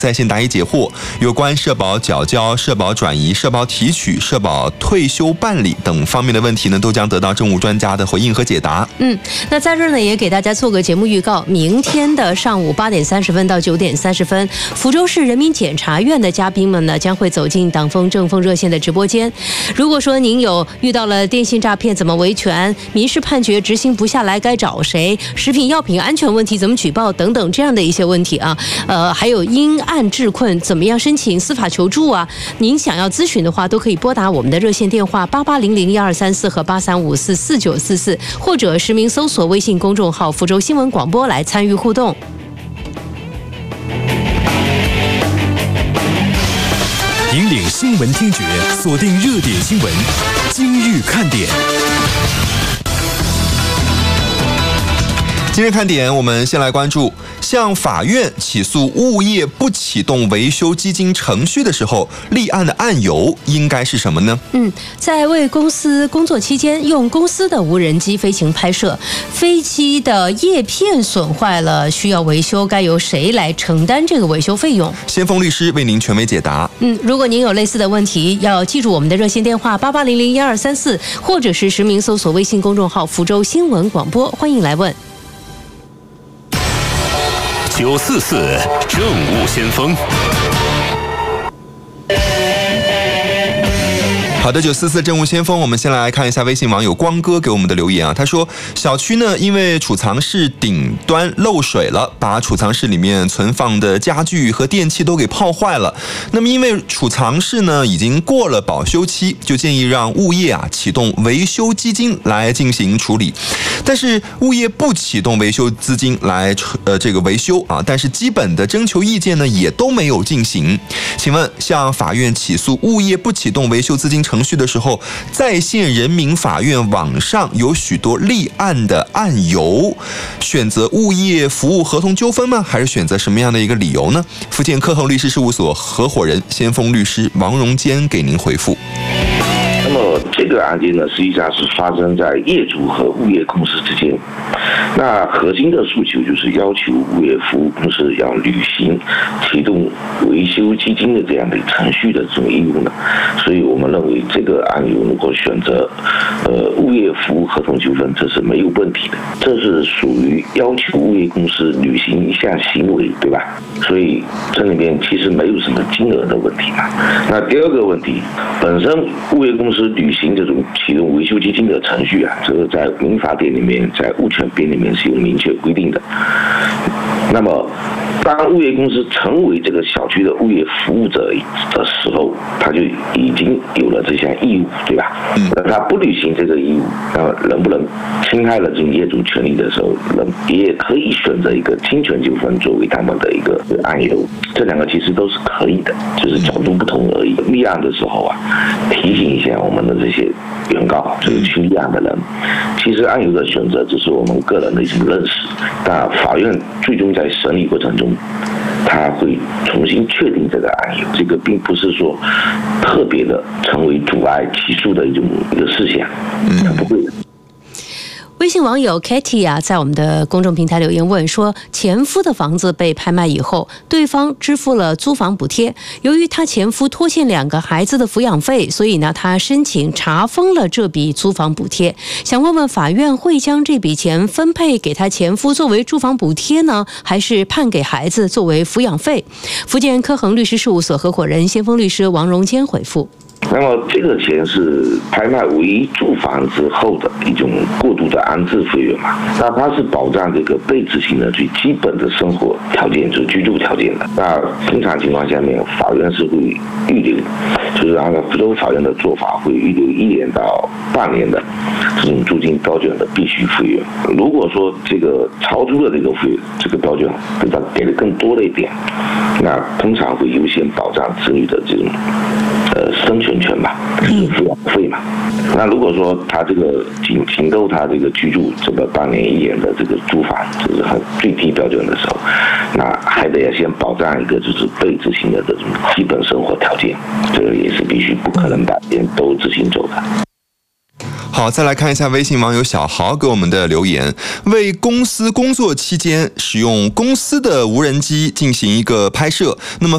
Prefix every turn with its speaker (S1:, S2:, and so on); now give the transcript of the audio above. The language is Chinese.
S1: 在线答疑解惑，有关社保缴交、社保转移、社保提取、社保退休办理等方面的问题呢，都将得到政务专家的回应和解答。
S2: 那在这儿呢，也给大家做个节目预告，明天的上午8点30分到9点30分，福州市人民检察院的嘉宾们呢，将会走进党风政风热线的直播间。如果说您有遇到了电信诈骗怎么维权，民事判决执行不下来该找谁，食品药品安全问题怎么举报等等这样的一些问题啊，还有因案治困怎么样申请司法求助啊，您想要咨询的话，都可以拨打我们的热线电话88001234和83544944，或者实名搜索微信公众号福州新闻广播来参与互动。
S3: 引领新闻听觉，锁定热点新闻，今日看点。
S1: 今日看点，我们先来关注，向法院起诉物业不启动维修基金程序的时候，立案的案由应该是什么呢？
S2: 在为公司工作期间，用公司的无人机飞行拍摄，飞机的叶片损坏了，需要维修，该由谁来承担这个维修费用？
S1: 先锋律师为您权威解答。
S2: 如果您有类似的问题，要记住我们的热线电话88001234，或者是实名搜索微信公众号福州新闻广播，欢迎来问。
S3: 944政务先锋。
S1: 好的，944政务先锋，我们先来看一下微信网友光哥给我们的留言啊。他说，小区呢因为储藏室顶端漏水了，把储藏室里面存放的家具和电器都给泡坏了。那么因为储藏室呢已经过了保修期，就建议让物业启动维修基金来进行处理。但是物业不启动维修资金来这个维修啊，但是基本的征求意见呢也都没有进行。请问向法院起诉物业不启动维修资金程序的时候，在线人民法院网上有许多立案的案由，选择物业服务合同纠纷吗？还是选择什么样的一个理由呢？福建科恒律师事务所合伙人、先锋律师王荣坚给您回复。
S4: 那么这个案件呢，实际上是发生在业主和物业公司之间。那核心的诉求就是要求物业服务公司要履行启动维修基金的这样的程序的这种义务呢。所以我们认为这个案由如果选择物业服务合同纠纷，这是没有问题的。这是属于要求物业公司履行一项行为，对吧？所以这里面其实没有什么金额的问题嘛。那第二个问题，本身物业公司履行这种启动维修基金的程序啊，这个在民法典里面，在物权编里面是有明确规定的。那么当物业公司成为这个小区的物业服务者的时候，他就已经有了这项义务，对吧？那他不履行这个义务，那么能不能侵害了这种业主权利的时候，也可以选择一个侵权纠纷作为他们的一个案由。这两个其实都是可以的，就是角度不同而已。立案的时候啊，提醒一下我们的这些原告，这个去立案的人，其实案由的选择只是我们个人的一种认识，但法院最终在审理过程中，他会重新确定这个案由，这个并不是说特别的成为阻碍起诉的一个事项，他不会的。
S2: 微信网友 Katy 啊，在我们的公众平台留言问说，前夫的房子被拍卖以后，对方支付了租房补贴，由于他前夫拖欠2个孩子的抚养费，所以呢，他申请查封了这笔租房补贴。想问问法院会将这笔钱分配给他前夫作为住房补贴呢，还是判给孩子作为抚养费？福建科恒律师事务所合伙人、先锋律师王荣坚回复。
S4: 那么这个钱是拍卖唯一住房之后的一种过渡的安置费用嘛？那它是保障这个被执行的最基本的生活条件，就是居住条件的。那通常情况下面，法院是会预留，就是按照福州法院的做法，会预留1年到半年的这种租金标准的必须费用。如果说这个超出了这个标准，对吧，给的更多的一点，那通常会优先保障子女的这种生存权吧，就是抚养费嘛。那如果说他这个仅够他这个居住这个半年1年的这个租房，这是很最低标准的时候，那还得要先保障一个就是被执行的这种基本生活条件，这个也是必须不可能把别人都执行走的。
S1: 好，再来看一下微信网友小豪给我们的留言，为公司工作期间使用公司的无人机进行一个拍摄，那么